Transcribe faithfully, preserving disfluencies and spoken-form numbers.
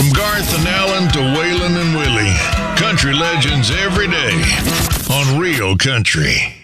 From Garth and Alan to Waylon and Willie, country legends every day on Real Country.